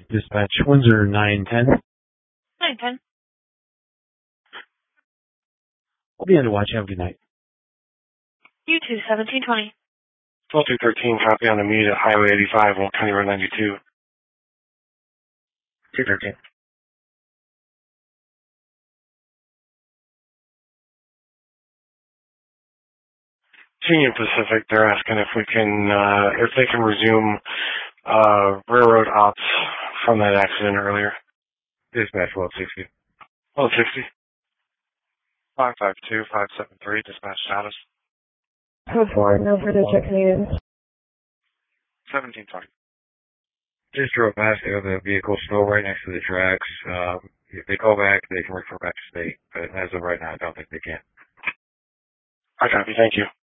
Dispatch Windsor 910. 910. We'll be on to watch. Have a good night. You too, 1720. 12213, copy on the meet at Highway 85, Old County Road 92. 213. Union Pacific, they're asking if we can, if they can resume, railroad ops from that accident earlier. Dispatch 1260. 1260. 552573, dispatch status. Code 4, no further checks needed. 1720. Just drove past the vehicle still right next to the tracks. If they call back, they can refer back to state. But as of right now, I don't think they can. I copy, thank you.